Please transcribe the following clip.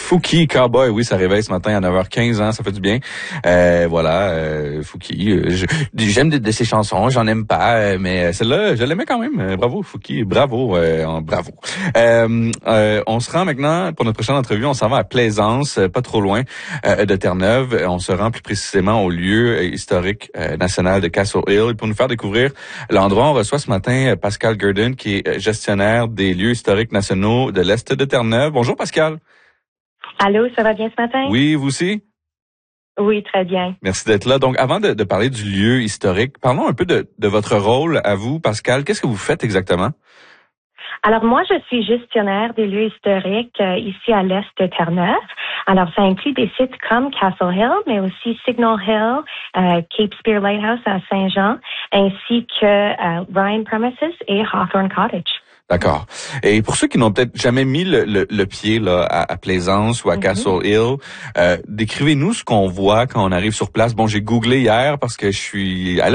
Fouki, Cowboy, oui, ça réveille ce matin à 9h15, hein, ça fait du bien. Fouki, j'aime de ses chansons, j'en aime pas, mais celle-là, je l'aimais quand même. Bravo, Fouki, bravo. On se rend maintenant, pour notre prochaine entrevue, on s'en va à Plaisance, pas trop loin de Terre-Neuve. On se rend plus précisément au lieu historique national de Castle Hill. Et pour nous faire découvrir l'endroit, on reçoit ce matin Pascal Gurdon, qui est gestionnaire des lieux historiques nationaux de l'Est de Terre-Neuve. Bonjour Pascal. Allô, ça va bien ce matin? Oui, vous aussi? Oui, très bien. Merci d'être là. Donc, avant de parler du lieu historique, parlons un peu de votre rôle à vous, Pascal. Qu'est-ce que vous faites exactement? Alors, moi, je suis gestionnaire des lieux historiques ici à l'est de Terre-Neuve. Alors, ça inclut des sites comme Castle Hill, mais aussi Signal Hill, Cape Spear Lighthouse à Saint-Jean, ainsi que Ryan Premises et Hawthorne Cottage. D'accord. Et pour ceux qui n'ont peut-être jamais mis le pied là à Plaisance ou à Castle Hill, décrivez-nous ce qu'on voit quand on arrive sur place. Bon, j'ai googlé hier parce que je suis allé